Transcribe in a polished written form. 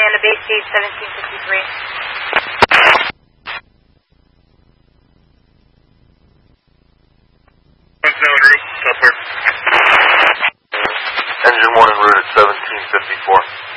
on the base gate 1753. Engine 1 en route at 1754.